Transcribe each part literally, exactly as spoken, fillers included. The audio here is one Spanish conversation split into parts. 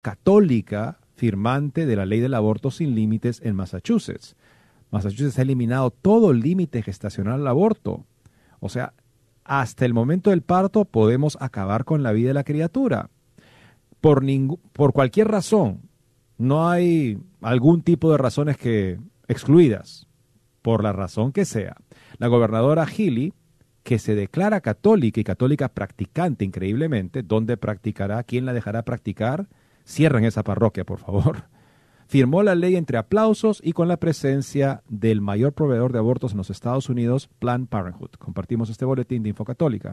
católica firmante de la ley del aborto sin límites en Massachusetts. Massachusetts ha eliminado todo límite gestacional al aborto. O sea, hasta el momento del parto podemos acabar con la vida de la criatura. Por, ningú- por cualquier razón. No hay algún tipo de razones que excluidas. Por la razón que sea. La gobernadora Healey, que se declara católica y católica practicante increíblemente, ¿dónde practicará? ¿Quién la dejará practicar? Cierren esa parroquia, por favor. Firmó la ley entre aplausos y con la presencia del mayor proveedor de abortos en los Estados Unidos, Planned Parenthood. Compartimos este boletín de Infocatólica.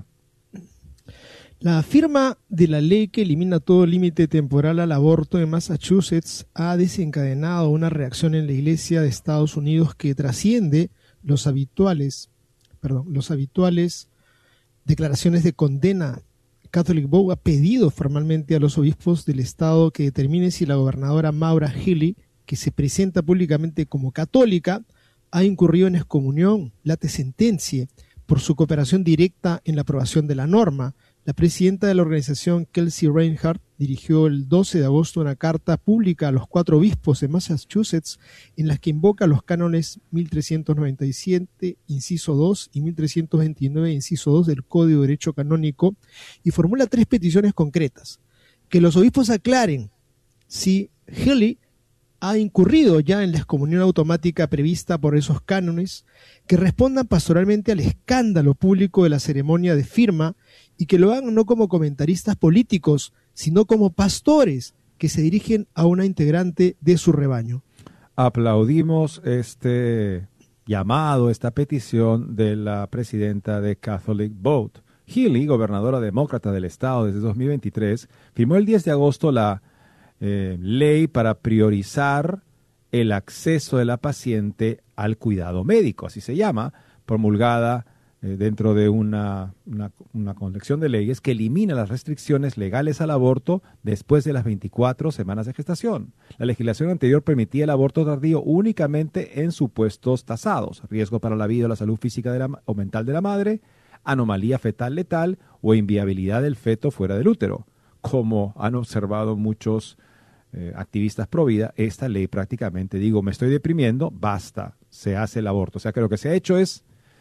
La firma de la ley que elimina todo límite temporal al aborto en Massachusetts ha desencadenado una reacción en la Iglesia de Estados Unidos que trasciende los habituales, perdón, los habituales declaraciones de condena. Catholic Vote ha pedido formalmente a los obispos del estado que determinen si la gobernadora Maura Healey, que se presenta públicamente como católica, ha incurrido en excomunión, late sentencia, por su cooperación directa en la aprobación de la norma. La presidenta de la organización, Kelsey Reinhardt, dirigió el doce de agosto una carta pública a los cuatro obispos de Massachusetts en la que invoca los cánones mil trescientos noventa y siete, inciso dos, y mil trescientos veintinueve, inciso dos del Código de Derecho Canónico y formula tres peticiones concretas. Que los obispos aclaren si Healey ha incurrido ya en la excomunión automática prevista por esos cánones, que respondan pastoralmente al escándalo público de la ceremonia de firma y que lo hagan no como comentaristas políticos, sino como pastores que se dirigen a una integrante de su rebaño. Aplaudimos este llamado, esta petición de la presidenta de Catholic Vote. Healey, gobernadora demócrata del estado desde dos mil veintitrés, firmó el diez de agosto la eh, ley para priorizar el acceso de la paciente al cuidado médico, así se llama, promulgada eh, dentro de una, una, una colección de leyes que elimina las restricciones legales al aborto después de las veinticuatro semanas de gestación. La legislación anterior permitía el aborto tardío únicamente en supuestos tasados, riesgo para la vida o la salud física de la, o mental de la madre, anomalía fetal letal o inviabilidad del feto fuera del útero. Como han observado muchos eh, activistas pro vida, esta ley prácticamente, digo, me estoy deprimiendo, basta, se hace el aborto. O sea que lo que se ha hecho es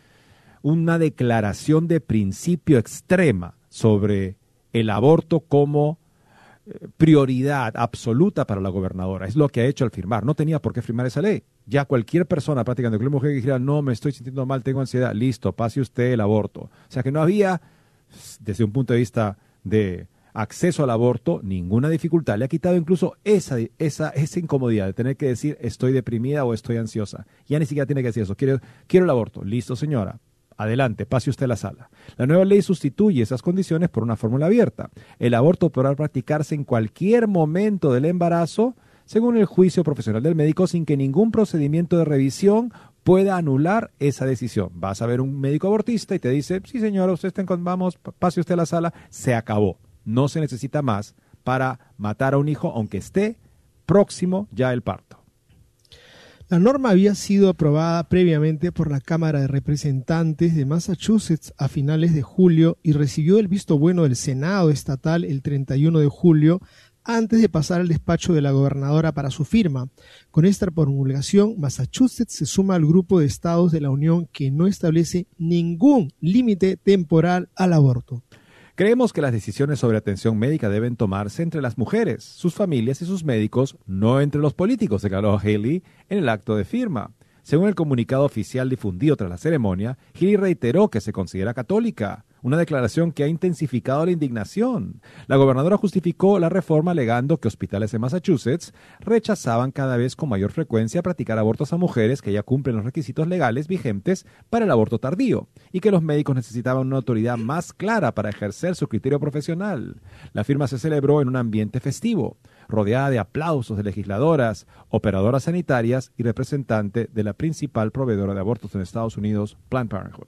una declaración de principio extrema sobre el aborto como eh, prioridad absoluta para la gobernadora. Es lo que ha hecho al firmar. No tenía por qué firmar esa ley. Ya cualquier persona, prácticamente cualquier mujer que dijera, no, me estoy sintiendo mal, tengo ansiedad, listo, pase usted el aborto. O sea que no había, desde un punto de vista de acceso al aborto, ninguna dificultad. Le ha quitado incluso esa, esa, esa incomodidad de tener que decir estoy deprimida o estoy ansiosa. Ya ni siquiera tiene que decir eso. Quiero, quiero el aborto. Listo, señora. Adelante, pase usted a la sala. La nueva ley sustituye esas condiciones por una fórmula abierta. El aborto podrá practicarse en cualquier momento del embarazo, según el juicio profesional del médico, sin que ningún procedimiento de revisión pueda anular esa decisión. Vas a ver un médico abortista y te dice, sí señora, usted está en, vamos, pase usted a la sala, se acabó. No se necesita más para matar a un hijo, aunque esté próximo ya el parto. La norma había sido aprobada previamente por la Cámara de Representantes de Massachusetts a finales de julio y recibió el visto bueno del Senado estatal el treinta y uno de julio, antes de pasar al despacho de la gobernadora para su firma. Con esta promulgación, Massachusetts se suma al grupo de estados de la Unión que no establece ningún límite temporal al aborto. Creemos que las decisiones sobre atención médica deben tomarse entre las mujeres, sus familias y sus médicos, no entre los políticos, declaró Healey en el acto de firma. Según el comunicado oficial difundido tras la ceremonia, Healey reiteró que se considera católica, una declaración que ha intensificado la indignación. La gobernadora justificó la reforma alegando que hospitales en Massachusetts rechazaban cada vez con mayor frecuencia practicar abortos a mujeres que ya cumplen los requisitos legales vigentes para el aborto tardío y que los médicos necesitaban una autoridad más clara para ejercer su criterio profesional. La firma se celebró en un ambiente festivo, rodeada de aplausos de legisladoras, operadoras sanitarias y representante de la principal proveedora de abortos en Estados Unidos, Planned Parenthood.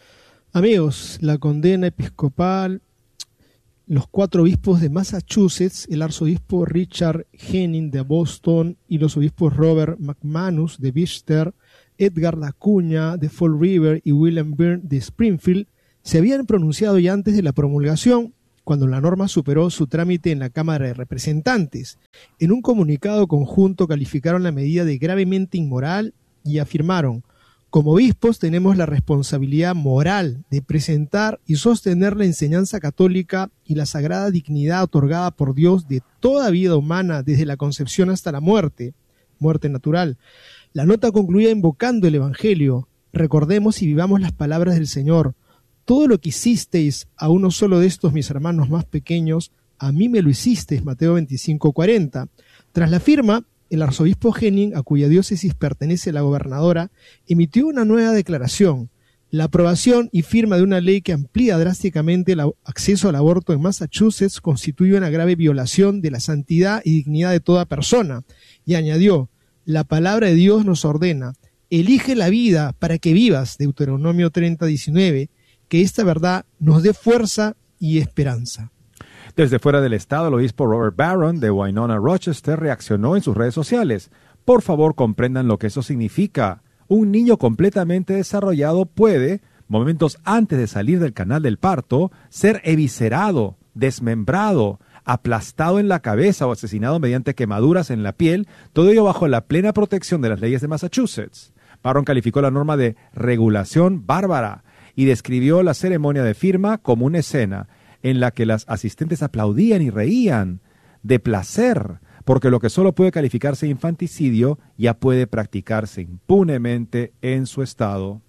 Amigos, la condena episcopal, los cuatro obispos de Massachusetts, el arzobispo Richard Henning de Boston y los obispos Robert McManus de Bicester, Edgar Lacuña de Fall River y William Byrne de Springfield, se habían pronunciado ya antes de la promulgación, cuando la norma superó su trámite en la Cámara de Representantes. En un comunicado conjunto calificaron la medida de gravemente inmoral y afirmaron: como obispos tenemos la responsabilidad moral de presentar y sostener la enseñanza católica y la sagrada dignidad otorgada por Dios de toda vida humana desde la concepción hasta la muerte, muerte natural. La nota concluía invocando el Evangelio: recordemos y vivamos las palabras del Señor. Todo lo que hicisteis a uno solo de estos mis hermanos más pequeños, a mí me lo hicisteis, Mateo veinticinco cuarenta. Tras la firma, el arzobispo Henning, a cuya diócesis pertenece la gobernadora, emitió una nueva declaración: la aprobación y firma de una ley que amplía drásticamente el acceso al aborto en Massachusetts constituye una grave violación de la santidad y dignidad de toda persona. Y añadió: la palabra de Dios nos ordena, elige la vida para que vivas, Deuteronomio treinta diecinueve, que esta verdad nos dé fuerza y esperanza. Desde fuera del estado, el obispo Robert Barron de Winona, Rochester, reaccionó en sus redes sociales. Por favor, comprendan lo que eso significa. Un niño completamente desarrollado puede, momentos antes de salir del canal del parto, ser eviscerado, desmembrado, aplastado en la cabeza o asesinado mediante quemaduras en la piel, todo ello bajo la plena protección de las leyes de Massachusetts. Barron calificó la norma de regulación bárbara y describió la ceremonia de firma como una escena en la que las asistentes aplaudían y reían de placer, porque lo que solo puede calificarse infanticidio ya puede practicarse impunemente en su estado.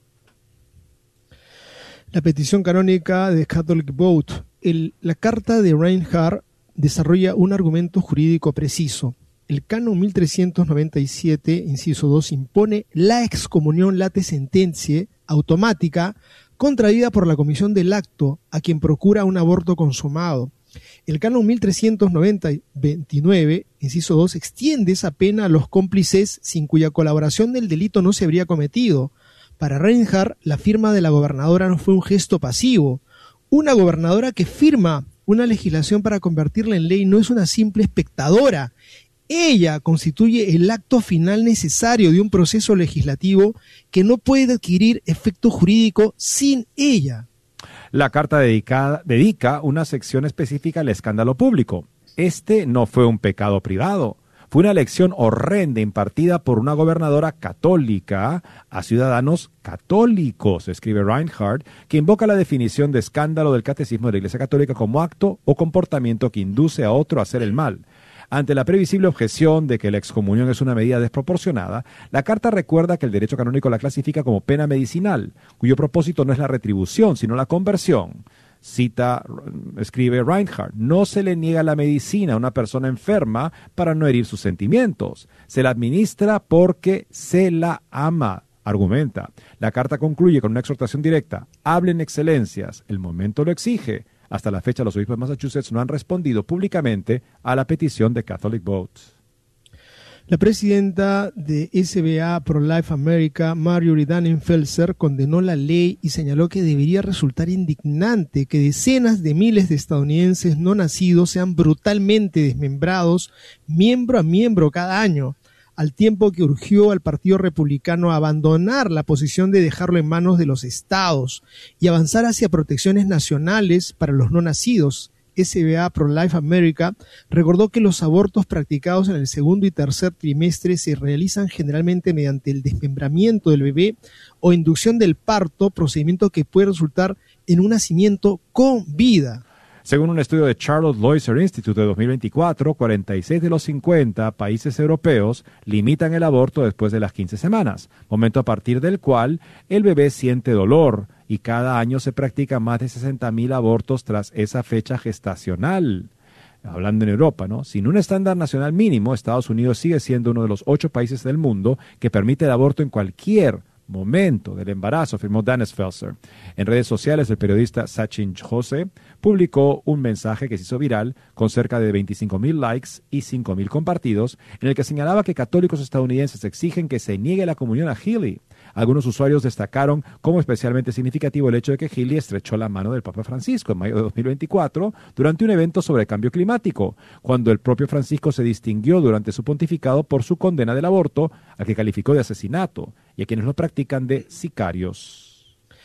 La petición canónica de Catholic Vote. El, la carta de Reinhardt desarrolla un argumento jurídico preciso. El canon mil trescientos noventa y siete, inciso dos, impone la excomunión late sententiae automática contraída por la comisión del acto a quien procura un aborto consumado. El canon mil trescientos noventa y veintinueve, inciso dos, extiende esa pena a los cómplices sin cuya colaboración del delito no se habría cometido. Para Reinhardt, la firma de la gobernadora no fue un gesto pasivo. Una gobernadora que firma una legislación para convertirla en ley no es una simple espectadora. Ella constituye el acto final necesario de un proceso legislativo que no puede adquirir efecto jurídico sin ella. La carta dedica, dedica una sección específica al escándalo público. Este no fue un pecado privado. Fue una lección horrenda impartida por una gobernadora católica a ciudadanos católicos, escribe Reinhardt, que invoca la definición de escándalo del Catecismo de la Iglesia Católica como acto o comportamiento que induce a otro a hacer el mal. Ante la previsible objeción de que la excomunión es una medida desproporcionada, la carta recuerda que el derecho canónico la clasifica como pena medicinal, cuyo propósito no es la retribución, sino la conversión. Cita, escribe Reinhardt, no se le niega la medicina a una persona enferma para no herir sus sentimientos. Se la administra porque se la ama, argumenta. La carta concluye con una exhortación directa. Hablen excelencias, el momento lo exige. Hasta la fecha, los obispos de Massachusetts no han respondido públicamente a la petición de Catholic Vote. La presidenta de S B A Pro-Life America, Marjorie Dannenfelser, condenó la ley y señaló que debería resultar indignante que decenas de miles de estadounidenses no nacidos sean brutalmente desmembrados miembro a miembro cada año, al tiempo que urgió al Partido Republicano a abandonar la posición de dejarlo en manos de los estados y avanzar hacia protecciones nacionales para los no nacidos. S B A Pro-Life America recordó que los abortos practicados en el segundo y tercer trimestre se realizan generalmente mediante el desmembramiento del bebé o inducción del parto, procedimiento que puede resultar en un nacimiento con vida. Según un estudio de Charlotte Loiser Institute de dos mil veinticuatro, cuarenta y seis de los cincuenta países europeos limitan el aborto después de las quince semanas, momento a partir del cual el bebé siente dolor, y cada año se practican más de sesenta mil abortos tras esa fecha gestacional. Hablando en Europa, ¿no? Sin un estándar nacional mínimo, Estados Unidos sigue siendo uno de los ocho países del mundo que permite el aborto en cualquier momento del embarazo, afirmó Dannenfelser. En redes sociales, el periodista Sachin Jose publicó un mensaje que se hizo viral con cerca de veinticinco mil likes y cinco mil compartidos, en el que señalaba que católicos estadounidenses exigen que se niegue la comunión a Healy. Algunos usuarios destacaron como especialmente significativo el hecho de que Healy estrechó la mano del Papa Francisco en mayo de dos mil veinticuatro durante un evento sobre cambio climático, cuando el propio Francisco se distinguió durante su pontificado por su condena del aborto, al que calificó de asesinato, y a quienes lo practican de sicarios.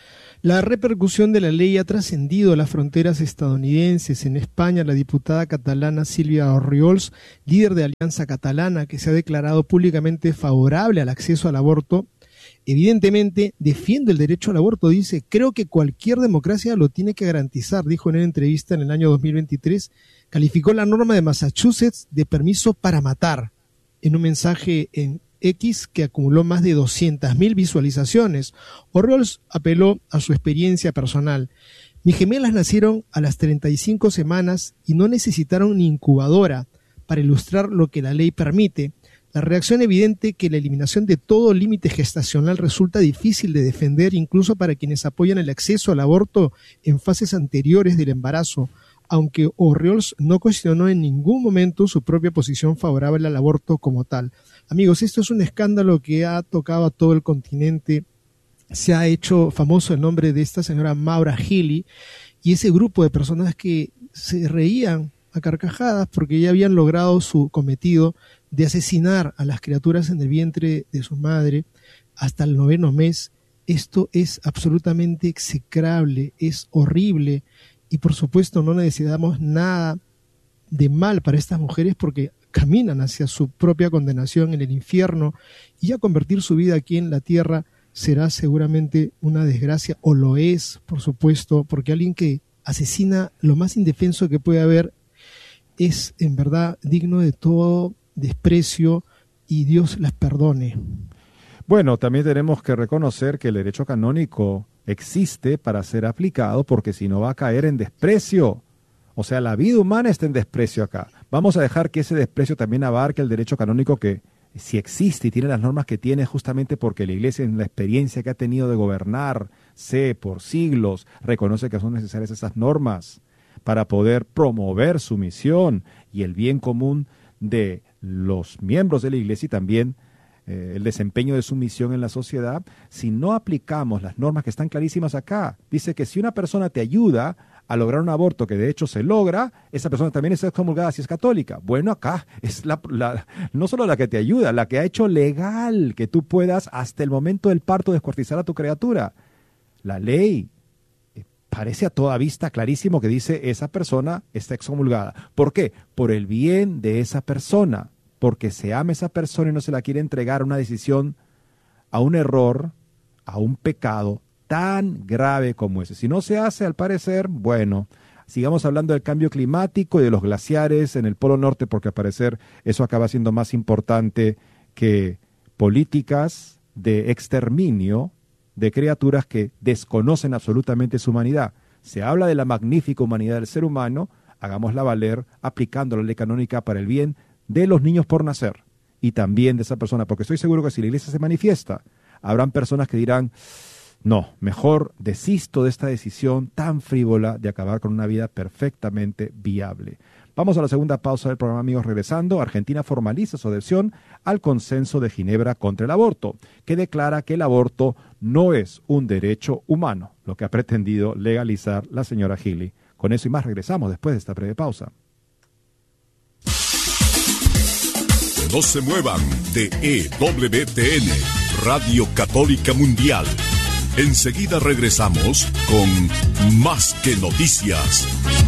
La repercusión de la ley ha trascendido las fronteras estadounidenses. En España, la diputada catalana Silvia Orriols, líder de Alianza Catalana, que se ha declarado públicamente favorable al acceso al aborto, evidentemente defiende el derecho al aborto. Dice: creo que cualquier democracia lo tiene que garantizar, dijo en una entrevista en el año dos mil veintitrés. Calificó la norma de Massachusetts de permiso para matar en un mensaje en X que acumuló más de doscientas mil visualizaciones. Orriols apeló a su experiencia personal. Mis gemelas nacieron a las treinta y cinco semanas y no necesitaron ni incubadora, para ilustrar lo que la ley permite. La reacción evidente que la eliminación de todo límite gestacional resulta difícil de defender incluso para quienes apoyan el acceso al aborto en fases anteriores del embarazo, aunque Orriols no cuestionó en ningún momento su propia posición favorable al aborto como tal. Amigos, esto es un escándalo que ha tocado a todo el continente. Se ha hecho famoso el nombre de esta señora Maura Healey y ese grupo de personas que se reían a carcajadas porque ya habían logrado su cometido de asesinar a las criaturas en el vientre de su madre hasta el noveno mes. Esto es absolutamente execrable, es horrible y por supuesto no necesitamos nada de mal para estas mujeres porque caminan hacia su propia condenación en el infierno y ya convertir su vida aquí en la tierra será seguramente una desgracia, o lo es, por supuesto, porque alguien que asesina lo más indefenso que puede haber es en verdad digno de todo desprecio y Dios las perdone. Bueno, también tenemos que reconocer que el derecho canónico existe para ser aplicado porque si no va a caer en desprecio. O sea, la vida humana está en desprecio acá. Vamos a dejar que ese desprecio también abarque el derecho canónico que si existe y tiene las normas que tiene justamente porque la Iglesia en la experiencia que ha tenido de gobernarse por siglos reconoce que son necesarias esas normas para poder promover su misión y el bien común de los miembros de la Iglesia y también eh, el desempeño de su misión en la sociedad. Si no aplicamos las normas que están clarísimas acá, dice que si una persona te ayuda a lograr un aborto que de hecho se logra, esa persona también es excomulgada si es católica. Bueno, acá es la, la, no solo la que te ayuda, la que ha hecho legal que tú puedas hasta el momento del parto descuartizar a tu criatura. La ley eh, parece a toda vista clarísimo que dice esa persona está excomulgada. ¿Por qué? Por el bien de esa persona, porque se ama a esa persona y no se la quiere entregar a una decisión, a un error, a un pecado tan grave como ese. Si no se hace, al parecer, bueno, sigamos hablando del cambio climático y de los glaciares en el Polo Norte, porque al parecer eso acaba siendo más importante que políticas de exterminio de criaturas que desconocen absolutamente su humanidad. Se habla de la magnífica humanidad del ser humano, hagámosla valer aplicando la ley canónica para el bien de los niños por nacer y también de esa persona, porque estoy seguro que si la Iglesia se manifiesta, habrán personas que dirán: no, mejor desisto de esta decisión tan frívola de acabar con una vida perfectamente viable. Vamos a la segunda pausa del programa, amigos. Regresando, Argentina formaliza su adhesión al Consenso de Ginebra contra el aborto, que declara que el aborto no es un derecho humano, lo que ha pretendido legalizar la señora Healey. Con eso y más regresamos después de esta breve pausa. No se muevan de E W T N, Radio Católica Mundial. Enseguida regresamos con Más que Noticias.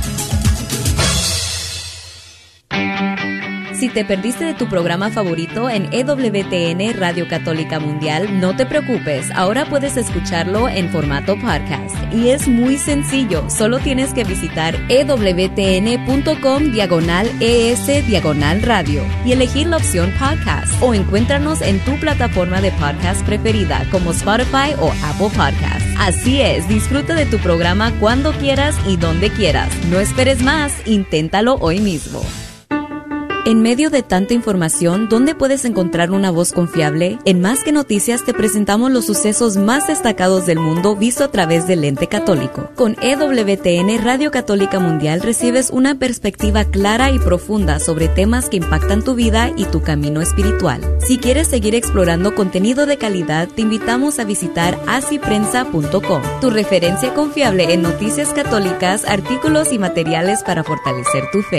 Si te perdiste de tu programa favorito en E W T N Radio Católica Mundial, no te preocupes, ahora puedes escucharlo en formato podcast. Y es muy sencillo, solo tienes que visitar ewtn.com diagonal es diagonal radio y elegir la opción podcast, o encuéntranos en tu plataforma de podcast preferida como Spotify o Apple Podcasts. Así es, disfruta de tu programa cuando quieras y donde quieras. No esperes más, inténtalo hoy mismo. En medio de tanta información, ¿dónde puedes encontrar una voz confiable? En Más que Noticias te presentamos los sucesos más destacados del mundo visto a través del lente católico. Con E W T N Radio Católica Mundial recibes una perspectiva clara y profunda sobre temas que impactan tu vida y tu camino espiritual. Si quieres seguir explorando contenido de calidad, te invitamos a visitar así prensa punto com, tu referencia confiable en noticias católicas, artículos y materiales para fortalecer tu fe.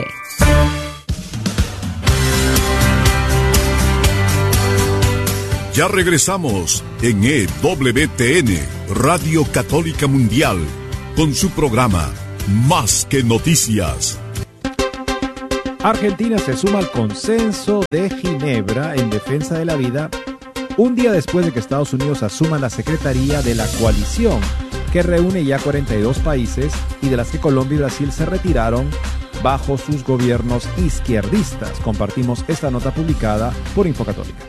Ya regresamos en E W T N, Radio Católica Mundial, con su programa Más que Noticias. Argentina se suma al consenso de Ginebra en defensa de la vida un día después de que Estados Unidos asuma la secretaría de la coalición, que reúne ya cuarenta y dos países y de las que Colombia y Brasil se retiraron bajo sus gobiernos izquierdistas. Compartimos esta nota publicada por Infocatólica.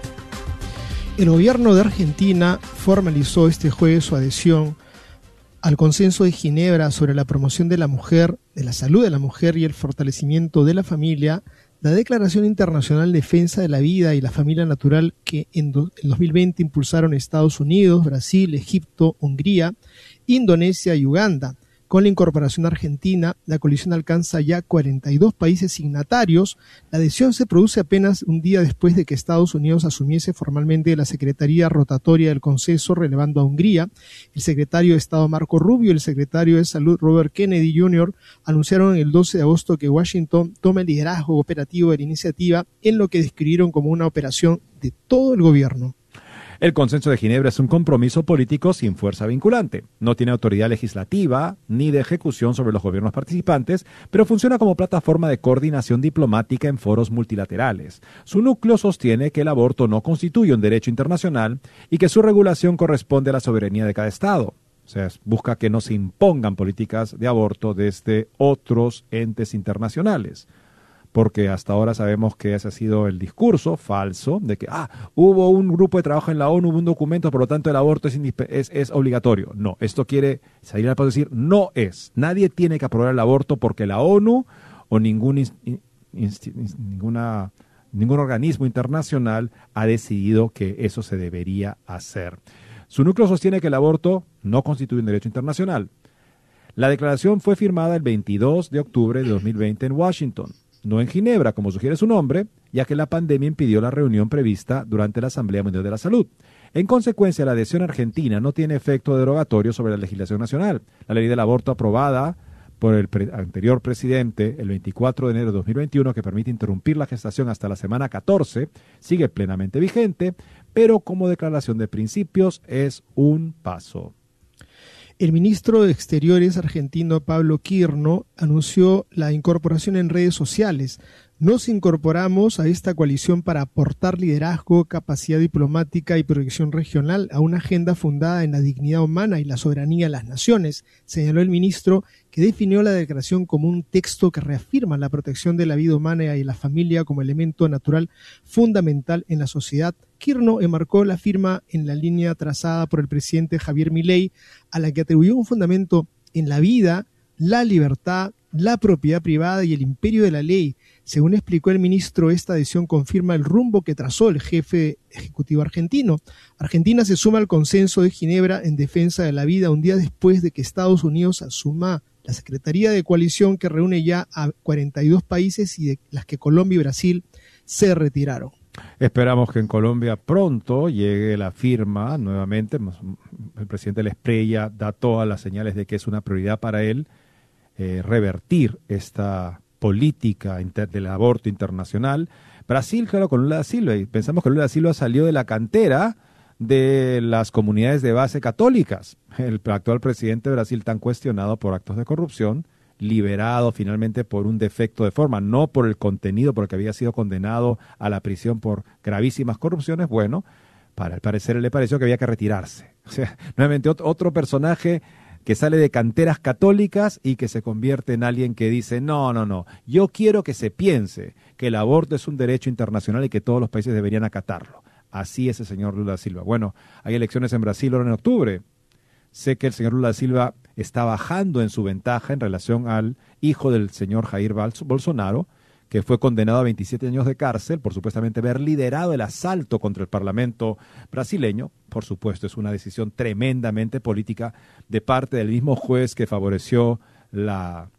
El gobierno de Argentina formalizó este jueves su adhesión al Consenso de Ginebra sobre la promoción de la mujer, de la salud de la mujer y el fortalecimiento de la familia, la Declaración Internacional de Defensa de la Vida y la Familia Natural que en dos mil veinte impulsaron Estados Unidos, Brasil, Egipto, Hungría, Indonesia y Uganda. Con la incorporación argentina, la coalición alcanza ya cuarenta y dos países signatarios. La adhesión se produce apenas un día después de que Estados Unidos asumiese formalmente la Secretaría Rotatoria del Consenso, relevando a Hungría. El secretario de Estado Marco Rubio y el secretario de Salud Robert Kennedy junior anunciaron el doce de agosto que Washington toma el liderazgo operativo de la iniciativa en lo que describieron como una operación de todo el gobierno. El Consenso de Ginebra es un compromiso político sin fuerza vinculante. No tiene autoridad legislativa ni de ejecución sobre los gobiernos participantes, pero funciona como plataforma de coordinación diplomática en foros multilaterales. Su núcleo sostiene que el aborto no constituye un derecho internacional y que su regulación corresponde a la soberanía de cada Estado. O sea, busca que no se impongan políticas de aborto desde otros entes internacionales. Porque hasta ahora sabemos que ese ha sido el discurso falso de que ah, hubo un grupo de trabajo en la ONU, hubo un documento, por lo tanto el aborto es, es, es obligatorio. No, esto quiere salir al paso y decir, no es. Nadie tiene que aprobar el aborto porque la ONU o ningún, inst, inst, ninguna, ningún organismo internacional ha decidido que eso se debería hacer. Su núcleo sostiene que el aborto no constituye un derecho internacional. La declaración fue firmada el veintidós de octubre de dos mil veinte en Washington. No en Ginebra, como sugiere su nombre, ya que la pandemia impidió la reunión prevista durante la Asamblea Mundial de la Salud. En consecuencia, la adhesión argentina no tiene efecto derogatorio sobre la legislación nacional. La ley del aborto aprobada por el pre- anterior presidente el veinticuatro de enero de dos mil veintiuno, que permite interrumpir la gestación hasta la semana catorce, sigue plenamente vigente, pero como declaración de principios es un paso. El ministro de Exteriores argentino Pablo Quirno anunció la incorporación en redes sociales. Nos incorporamos a esta coalición para aportar liderazgo, capacidad diplomática y proyección regional a una agenda fundada en la dignidad humana y la soberanía de las naciones, señaló el ministro, que definió la declaración como un texto que reafirma la protección de la vida humana y la familia como elemento natural fundamental en la sociedad. Quirno enmarcó la firma en la línea trazada por el presidente Javier Milei, a la que atribuyó un fundamento en la vida, la libertad, la propiedad privada y el imperio de la ley. Según explicó el ministro, esta adhesión confirma el rumbo que trazó el jefe ejecutivo argentino. Argentina se suma al Consenso de Ginebra en defensa de la vida un día después de que Estados Unidos asuma la Secretaría de Coalición, que reúne ya a cuarenta y dos países y de las que Colombia y Brasil se retiraron. Esperamos que en Colombia pronto llegue la firma nuevamente. El presidente L'esprella da todas las señales de que es una prioridad para él eh, revertir esta política inter, del aborto internacional. Brasil, claro, con Lula da Silva, y pensamos que Lula da Silva salió de la cantera de las comunidades de base católicas. El actual presidente de Brasil, tan cuestionado por actos de corrupción, liberado finalmente por un defecto de forma, no por el contenido, porque había sido condenado a la prisión por gravísimas corrupciones. Bueno, para el parecer le pareció que había que retirarse. O sea, nuevamente otro, otro personaje que sale de canteras católicas y que se convierte en alguien que dice, no, no, no, yo quiero que se piense que el aborto es un derecho internacional y que todos los países deberían acatarlo. Así es el señor Lula da Silva. Bueno, hay elecciones en Brasil ahora en octubre. Sé que el señor Lula da Silva está bajando en su ventaja en relación al hijo del señor Jair Bolsonaro, que fue condenado a veintisiete años de cárcel por supuestamente haber liderado el asalto contra el Parlamento brasileño. Por supuesto, es una decisión tremendamente política de parte del mismo juez que favoreció la,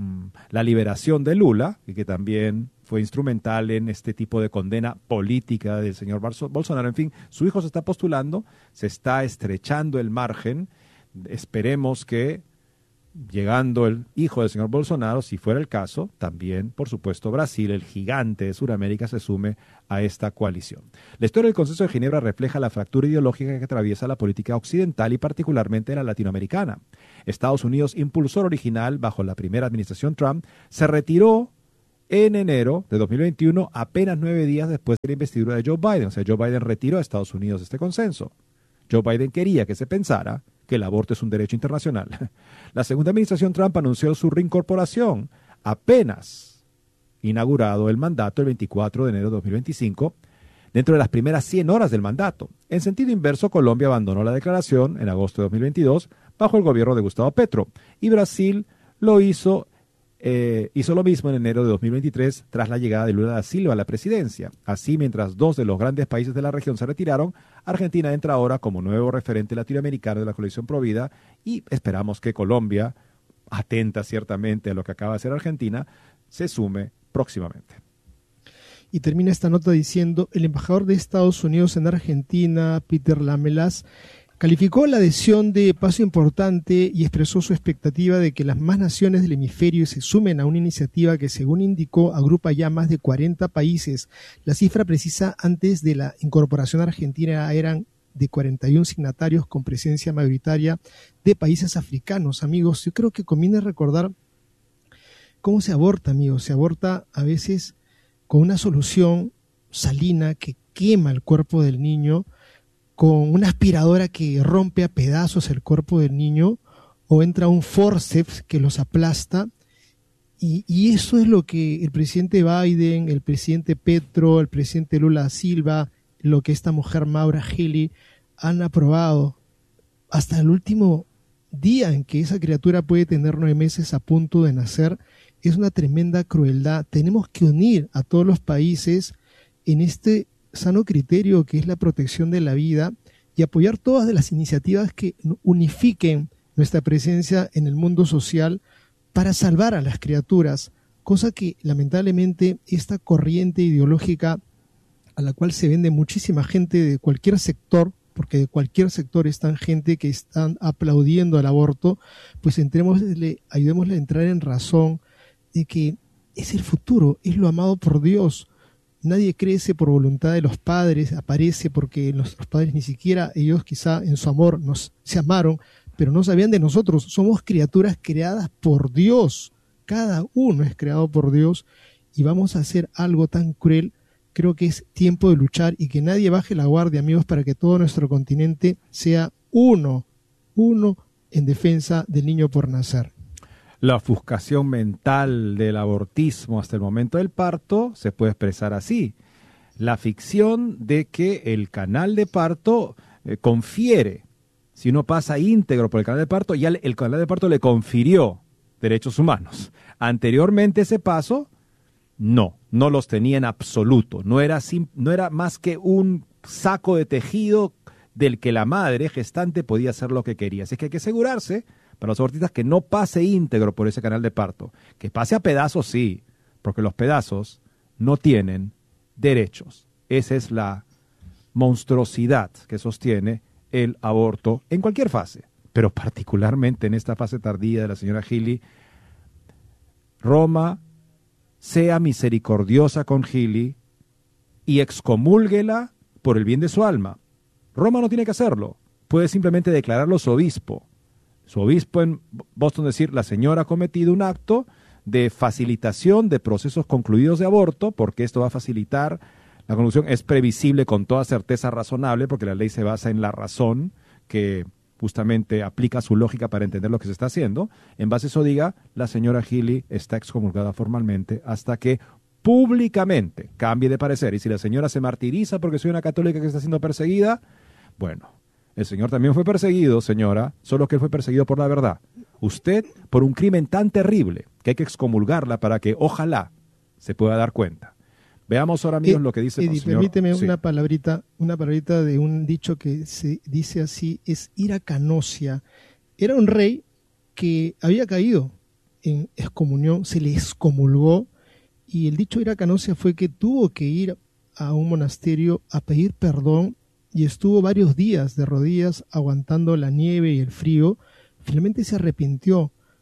la liberación de Lula y que también fue instrumental en este tipo de condena política del señor Bolsonaro. En fin, su hijo se está postulando, se está estrechando el margen. Esperemos que llegando el hijo del señor Bolsonaro, si fuera el caso, también, por supuesto, Brasil, el gigante de Sudamérica, se sume a esta coalición. La historia del Consenso de Ginebra refleja la fractura ideológica que atraviesa la política occidental y particularmente la latinoamericana. Estados Unidos, impulsor original bajo la primera administración Trump, se retiró en enero de dos mil veintiuno, apenas nueve días después de la investidura de Joe Biden. O sea, Joe Biden retiró a Estados Unidos de este consenso. Joe Biden quería que se pensara que el aborto es un derecho internacional. La segunda administración Trump anunció su reincorporación apenas inaugurado el mandato el veinticuatro de enero de dos mil veinticinco, dentro de las primeras cien horas del mandato. En sentido inverso, Colombia abandonó la declaración en agosto de dos mil veintidós bajo el gobierno de Gustavo Petro, y Brasil lo hizo Eh, hizo lo mismo en enero de dos mil veintitrés tras la llegada de Lula da Silva a la presidencia. Así, mientras dos de los grandes países de la región se retiraron, Argentina entra ahora como nuevo referente latinoamericano de la coalición Provida, y esperamos que Colombia, atenta ciertamente a lo que acaba de hacer Argentina, se sume próximamente. Y termina esta nota diciendo: el embajador de Estados Unidos en Argentina, Peter Lamelas, calificó la adhesión de paso importante y expresó su expectativa de que las más naciones del hemisferio se sumen a una iniciativa que, según indicó, agrupa ya más de cuarenta países. La cifra precisa antes de la incorporación argentina eran de cuarenta y uno signatarios, con presencia mayoritaria de países africanos. Amigos, yo creo que conviene recordar cómo se aborta, amigos. Se aborta a veces con una solución salina que quema el cuerpo del niño, con una aspiradora que rompe a pedazos el cuerpo del niño, o entra un forceps que los aplasta, y, y eso es lo que el presidente Biden, el presidente Petro, el presidente Lula da Silva, lo que esta mujer Maura Healey han aprobado. Hasta el último día en que esa criatura puede tener nueve meses a punto de nacer, es una tremenda crueldad. Tenemos que unir a todos los países en este sano criterio que es la protección de la vida, y apoyar todas las iniciativas que unifiquen nuestra presencia en el mundo social para salvar a las criaturas, cosa que lamentablemente esta corriente ideológica a la cual se vende muchísima gente de cualquier sector, porque de cualquier sector están gente que están aplaudiendo al aborto, pues entrémosle, ayudémosle a entrar en razón de que es el futuro, es lo amado por Dios. Nadie crece por voluntad de los padres, aparece porque nuestros padres ni siquiera, ellos quizá en su amor nos se amaron, pero no sabían de nosotros. Somos criaturas creadas por Dios, cada uno es creado por Dios, y vamos a hacer algo tan cruel. Creo que es tiempo de luchar y que nadie baje la guardia, amigos, para que todo nuestro continente sea uno, uno en defensa del niño por nacer. La ofuscación mental del abortismo hasta el momento del parto se puede expresar así: la ficción de que el canal de parto eh, confiere, si uno pasa íntegro por el canal de parto, ya el canal de parto le confirió derechos humanos. Anteriormente ese paso, no, no los tenía en absoluto. No era, no era más que un saco de tejido del que la madre gestante podía hacer lo que quería. Así que hay que asegurarse, para los abortistas, que no pase íntegro por ese canal de parto. Que pase a pedazos, sí, porque los pedazos no tienen derechos. Esa es la monstruosidad que sostiene el aborto en cualquier fase, pero particularmente en esta fase tardía de la señora Healey. Roma sea misericordiosa con Healey y excomúlguela por el bien de su alma. Roma no tiene que hacerlo, puede simplemente declararlo su obispo. Su obispo en Boston decir: la señora ha cometido un acto de facilitación de procesos concluidos de aborto, porque esto va a facilitar la conclusión. Es previsible con toda certeza razonable, porque la ley se basa en la razón, que justamente aplica su lógica para entender lo que se está haciendo. En base a eso diga: la señora Healey está excomulgada formalmente hasta que públicamente cambie de parecer. Y si la señora se martiriza porque soy una católica que está siendo perseguida, bueno, el señor también fue perseguido, señora, solo que él fue perseguido por la verdad. Usted, por un crimen tan terrible que hay que excomulgarla para que, ojalá, se pueda dar cuenta. Veamos ahora mismo eh, lo que dice Eddie, el señor. Permíteme sí. una palabrita, una palabrita de un dicho que se dice así: es ira canosia. Era un rey que había caído en excomunión, se le excomulgó, y el dicho ira canosia fue que tuvo que ir a un monasterio a pedir perdón, y estuvo varios días de rodillas aguantando la nieve y el frío. Finalmente se arrepintió,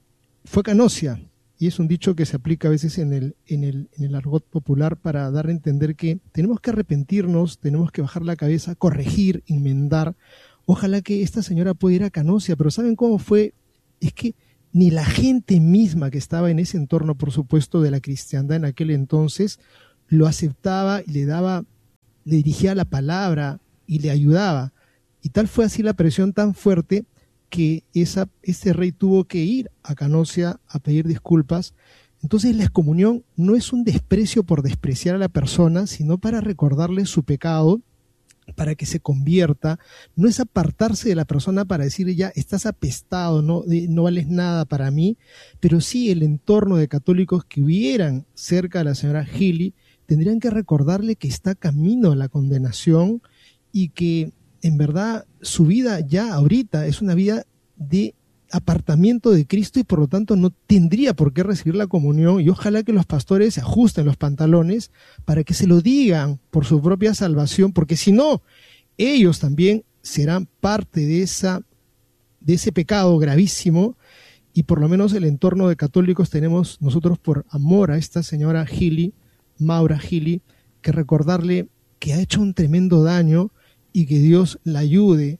fue a Canosia. Y es un dicho que se aplica a veces en el, en el, en el argot popular para dar a entender que tenemos que arrepentirnos, tenemos que bajar la cabeza, corregir, enmendar. Ojalá que esta señora pueda ir a Canosia, pero ¿saben cómo fue? Es que ni la gente misma que estaba en ese entorno, por supuesto, de la cristiandad en aquel entonces, lo aceptaba y le daba, le dirigía la palabra y le ayudaba. Y tal fue así la presión tan fuerte que esa, ese rey tuvo que ir a Canosia a pedir disculpas. Entonces la excomunión no es un desprecio por despreciar a la persona, sino para recordarle su pecado, para que se convierta. No es apartarse de la persona para decirle ya estás apestado, no, no vales nada para mí, pero sí el entorno de católicos que hubieran cerca de la señora Healy tendrían que recordarle que está camino a la condenación y que en verdad su vida ya ahorita es una vida de apartamiento de Cristo y por lo tanto no tendría por qué recibir la comunión, y ojalá que los pastores se ajusten los pantalones para que se lo digan por su propia salvación, porque si no, ellos también serán parte de, esa, de ese pecado gravísimo. Y por lo menos el entorno de católicos tenemos nosotros, por amor a esta señora Healy, Maura Healy, que recordarle que ha hecho un tremendo daño y que Dios la ayude,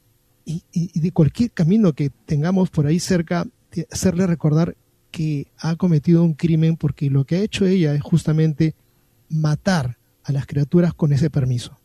y, y, y de cualquier camino que tengamos por ahí cerca, hacerle recordar que ha cometido un crimen, porque lo que ha hecho ella es justamente matar a las criaturas con ese permiso.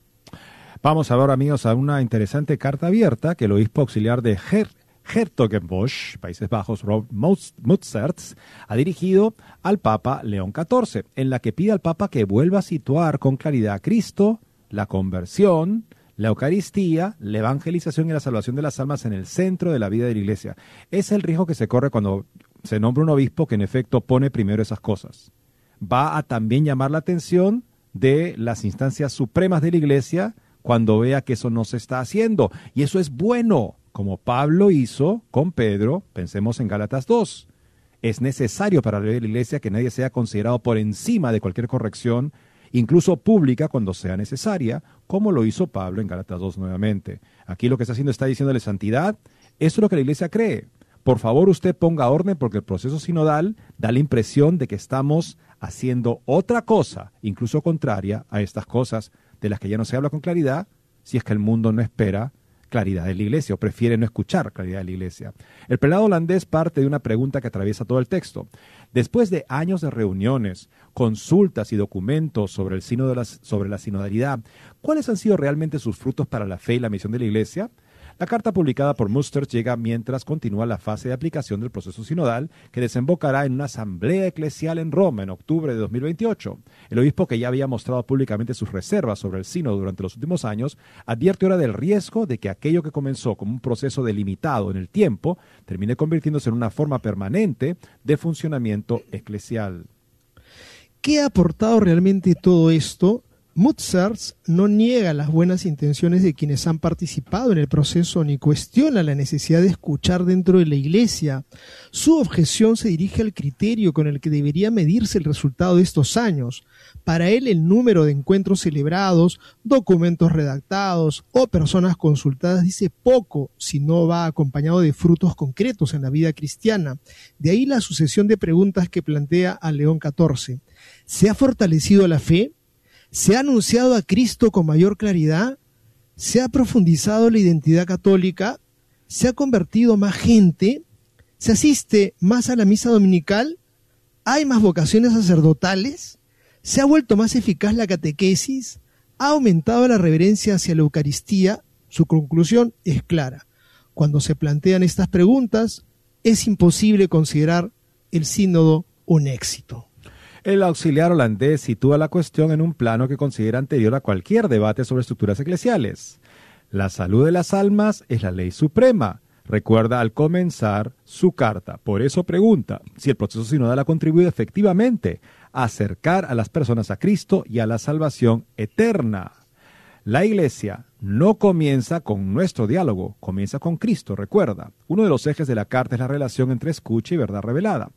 Vamos ahora, amigos, a una interesante carta abierta que el obispo auxiliar de Her Hertogenbosch, Países Bajos, Rob Mutzerts, ha dirigido al Papa León catorce, en la que pide al Papa que vuelva a situar con claridad a Cristo, la conversión, la Eucaristía, la evangelización y la salvación de las almas en el centro de la vida de la Iglesia. Es el riesgo que se corre cuando se nombra un obispo que en efecto pone primero esas cosas. Va a también llamar la atención de las instancias supremas de la Iglesia cuando vea que eso no se está haciendo. Y eso es bueno, como Pablo hizo con Pedro, pensemos en Gálatas dos. Es necesario para la vida de la Iglesia que nadie sea considerado por encima de cualquier corrección, incluso pública cuando sea necesaria, como lo hizo Pablo en Gálatas dos nuevamente. Aquí lo que está haciendo está diciéndole santidad. Eso es lo que la Iglesia cree. Por favor, usted ponga orden, porque el proceso sinodal da la impresión de que estamos haciendo otra cosa, incluso contraria a estas cosas de las que ya no se habla con claridad, si es que el mundo no espera claridad de la Iglesia o prefiere no escuchar claridad de la Iglesia. El prelado holandés parte de una pregunta que atraviesa todo el texto. Después de años de reuniones, consultas y documentos sobre el sínodo de las, sobre la sinodalidad, ¿cuáles han sido realmente sus frutos para la fe y la misión de la Iglesia? La carta publicada por Muster llega mientras continúa la fase de aplicación del proceso sinodal, que desembocará en una asamblea eclesial en Roma en octubre de dos mil veintiocho. El obispo, que ya había mostrado públicamente sus reservas sobre el sínodo durante los últimos años, advierte ahora del riesgo de que aquello que comenzó como un proceso delimitado en el tiempo termine convirtiéndose en una forma permanente de funcionamiento eclesial. ¿Qué ha aportado realmente todo esto? Mutzerts no niega las buenas intenciones de quienes han participado en el proceso ni cuestiona la necesidad de escuchar dentro de la Iglesia. Su objeción se dirige al criterio con el que debería medirse el resultado de estos años. Para él, el número de encuentros celebrados, documentos redactados o personas consultadas dice poco si no va acompañado de frutos concretos en la vida cristiana. De ahí la sucesión de preguntas que plantea a León catorce. ¿Se ha fortalecido la fe? ¿Se ha anunciado a Cristo con mayor claridad? ¿Se ha profundizado la identidad católica? ¿Se ha convertido más gente? ¿Se asiste más a la misa dominical? ¿Hay más vocaciones sacerdotales? ¿Se ha vuelto más eficaz la catequesis? ¿Ha aumentado la reverencia hacia la Eucaristía? Su conclusión es clara. Cuando se plantean estas preguntas, es imposible considerar el sínodo un éxito. El auxiliar holandés sitúa la cuestión en un plano que considera anterior a cualquier debate sobre estructuras eclesiales. La salud de las almas es la ley suprema, recuerda al comenzar su carta. Por eso pregunta si el proceso sinodal ha contribuido efectivamente a acercar a las personas a Cristo y a la salvación eterna. La Iglesia no comienza con nuestro diálogo, comienza con Cristo, recuerda. Uno de los ejes de la carta es la relación entre escucha y verdad revelada.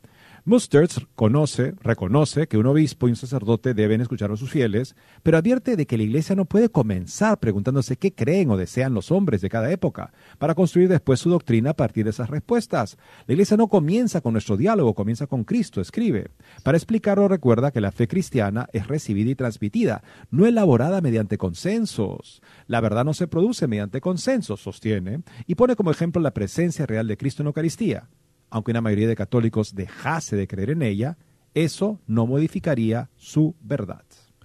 Mustertz conoce, reconoce que un obispo y un sacerdote deben escuchar a sus fieles, pero advierte de que la Iglesia no puede comenzar preguntándose qué creen o desean los hombres de cada época, para construir después su doctrina a partir de esas respuestas. La Iglesia no comienza con nuestro diálogo, comienza con Cristo, escribe. Para explicarlo, recuerda que la fe cristiana es recibida y transmitida, no elaborada mediante consensos. La verdad no se produce mediante consensos, sostiene, y pone como ejemplo la presencia real de Cristo en la Eucaristía. Aunque una mayoría de católicos dejase de creer en ella, eso no modificaría su verdad.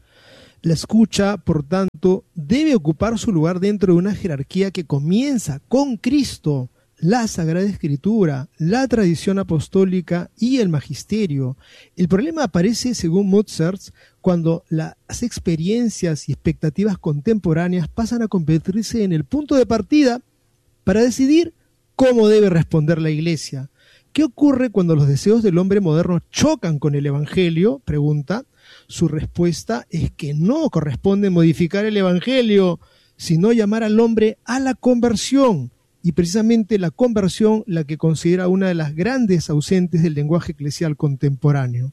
La escucha, por tanto, debe ocupar su lugar dentro de una jerarquía que comienza con Cristo, la Sagrada Escritura, la tradición apostólica y el magisterio. El problema aparece, según Mustertz, cuando las experiencias y expectativas contemporáneas pasan a convertirse en el punto de partida para decidir cómo debe responder la Iglesia. ¿Qué ocurre cuando los deseos del hombre moderno chocan con el Evangelio? Pregunta. Su respuesta es que no corresponde modificar el Evangelio, sino llamar al hombre a la conversión. Y precisamente la conversión la que considera una de las grandes ausentes del lenguaje eclesial contemporáneo.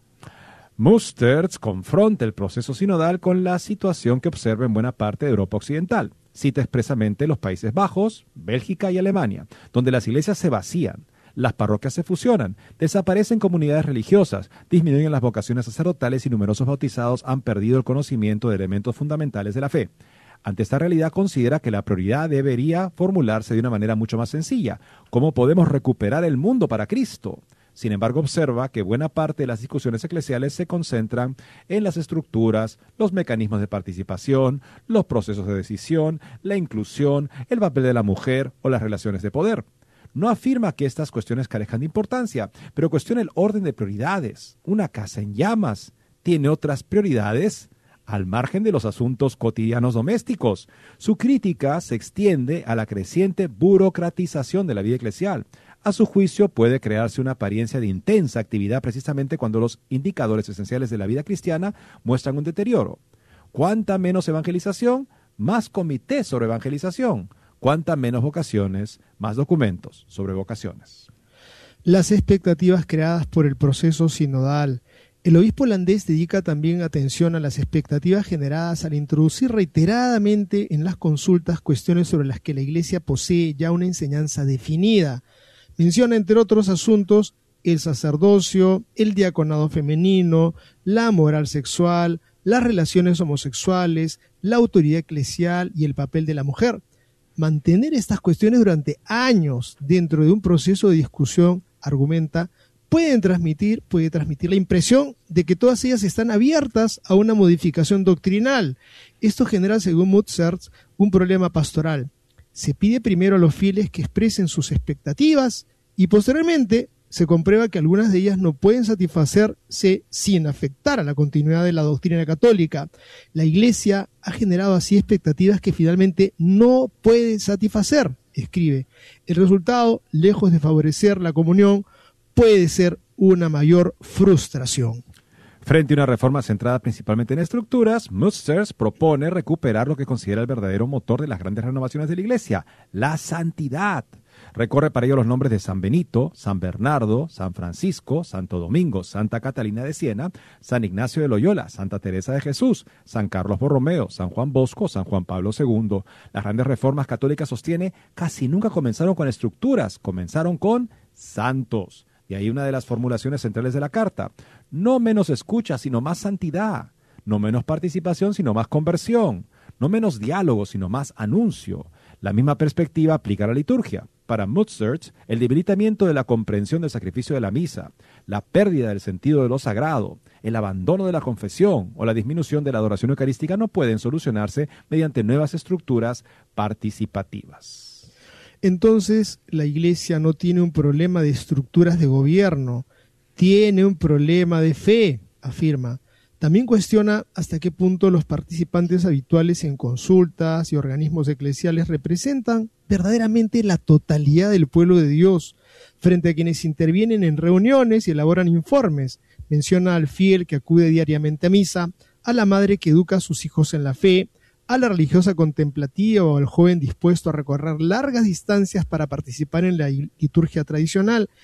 Mustertz confronta el proceso sinodal con la situación que observa en buena parte de Europa Occidental. Cita expresamente los Países Bajos, Bélgica y Alemania, donde las iglesias se vacían. Las parroquias se fusionan, desaparecen comunidades religiosas, disminuyen las vocaciones sacerdotales y numerosos bautizados han perdido el conocimiento de elementos fundamentales de la fe. Ante esta realidad considera que la prioridad debería formularse de una manera mucho más sencilla. ¿Cómo podemos recuperar el mundo para Cristo? Sin embargo, observa que buena parte de las discusiones eclesiales se concentran en las estructuras, los mecanismos de participación, los procesos de decisión, la inclusión, el papel de la mujer o las relaciones de poder. No afirma que estas cuestiones carezcan de importancia, pero cuestiona el orden de prioridades. Una casa en llamas tiene otras prioridades al margen de los asuntos cotidianos domésticos. Su crítica se extiende a la creciente burocratización de la vida eclesial. A su juicio puede crearse una apariencia de intensa actividad precisamente cuando los indicadores esenciales de la vida cristiana muestran un deterioro. Cuanta menos evangelización, más comités sobre evangelización. Cuanta menos vocaciones, más documentos sobre vocaciones. Las expectativas creadas por el proceso sinodal. El obispo holandés dedica también atención a las expectativas generadas al introducir reiteradamente en las consultas cuestiones sobre las que la Iglesia posee ya una enseñanza definida. Menciona, entre otros asuntos, el sacerdocio, el diaconado femenino, la moral sexual, las relaciones homosexuales, la autoridad eclesial y el papel de la mujer. Mantener estas cuestiones durante años dentro de un proceso de discusión, argumenta, pueden transmitir, puede transmitir la impresión de que todas ellas están abiertas a una modificación doctrinal. Esto genera, según Mustertz, un problema pastoral. Se pide primero a los fieles que expresen sus expectativas y posteriormente se comprueba que algunas de ellas no pueden satisfacerse sin afectar a la continuidad de la doctrina católica. La Iglesia ha generado así expectativas que finalmente no puede satisfacer, escribe. El resultado, lejos de favorecer la comunión, puede ser una mayor frustración. Frente a una reforma centrada principalmente en estructuras, Mustertz propone recuperar lo que considera el verdadero motor de las grandes renovaciones de la Iglesia, la santidad. Recorre para ello los nombres de San Benito, San Bernardo, San Francisco, Santo Domingo, Santa Catalina de Siena, San Ignacio de Loyola, Santa Teresa de Jesús, San Carlos Borromeo, San Juan Bosco, San Juan Pablo segundo. Las grandes reformas católicas, sostiene, casi nunca comenzaron con estructuras, comenzaron con santos. Y ahí una de las formulaciones centrales de la carta. No menos escucha, sino más santidad. No menos participación, sino más conversión. No menos diálogo, sino más anuncio. La misma perspectiva aplica a la liturgia. Para Mustertz, el debilitamiento de la comprensión del sacrificio de la misa, la pérdida del sentido de lo sagrado, el abandono de la confesión o la disminución de la adoración eucarística no pueden solucionarse mediante nuevas estructuras participativas. Entonces, la Iglesia no tiene un problema de estructuras de gobierno, tiene un problema de fe, afirma. También cuestiona hasta qué punto los participantes habituales en consultas y organismos eclesiales representan verdaderamente la totalidad del pueblo de Dios, frente a quienes intervienen en reuniones y elaboran informes. Menciona al fiel que acude diariamente a misa, a la madre que educa a sus hijos en la fe, a la religiosa contemplativa o al joven dispuesto a recorrer largas distancias para participar en la liturgia tradicional.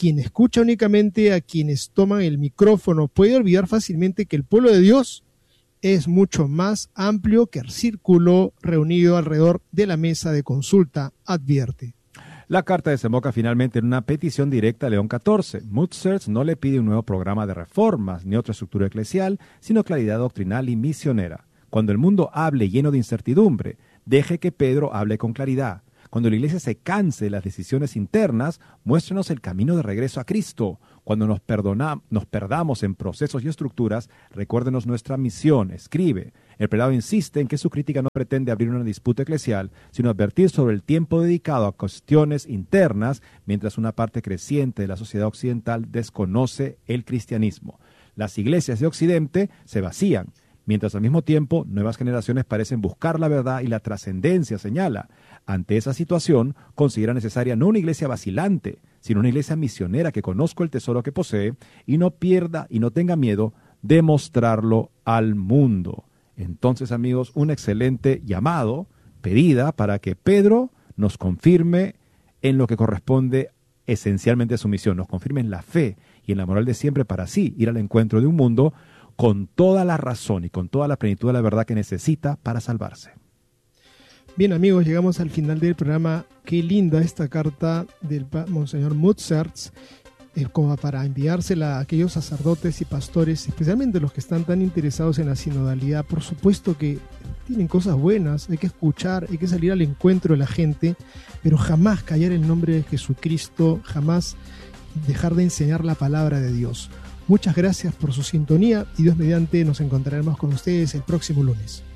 quien escucha únicamente a quienes toman el micrófono puede olvidar fácilmente que el pueblo de Dios es mucho más amplio que el círculo reunido alrededor de la mesa de consulta, advierte. La carta desemboca finalmente en una petición directa a León catorce. Mutzers no le pide un nuevo programa de reformas ni otra estructura eclesial, sino claridad doctrinal y misionera. Cuando el mundo hable lleno de incertidumbre, deje que Pedro hable con claridad. Cuando la iglesia se canse de las decisiones internas, muéstrenos el camino de regreso a Cristo. Cuando nos, perdona, nos perdamos en procesos y estructuras, recuérdenos nuestra misión, escribe. El prelado insiste en que su crítica no pretende abrir una disputa eclesial, sino advertir sobre el tiempo dedicado a cuestiones internas, mientras una parte creciente de la sociedad occidental desconoce el cristianismo. Las iglesias de Occidente se vacían, mientras al mismo tiempo nuevas generaciones parecen buscar la verdad y la trascendencia, señala. Ante esa situación, considera necesaria no una iglesia vacilante, sino una iglesia misionera que conozca el tesoro que posee y no pierda y no tenga miedo de mostrarlo al mundo. Entonces, amigos, un excelente llamado, pedida para que Pedro nos confirme en lo que corresponde esencialmente a su misión, nos confirme en la fe y en la moral de siempre para así ir al encuentro de un mundo con toda la razón y con toda la plenitud de la verdad que necesita para salvarse. Bien, amigos, llegamos al final del programa. Qué linda esta carta del Monseñor Mutzers, eh, como para enviársela a aquellos sacerdotes y pastores, especialmente los que están tan interesados en la sinodalidad. Por supuesto que tienen cosas buenas, hay que escuchar, hay que salir al encuentro de la gente, pero jamás callar el nombre de Jesucristo, jamás dejar de enseñar la palabra de Dios. Muchas gracias por su sintonía y Dios mediante nos encontraremos con ustedes el próximo lunes.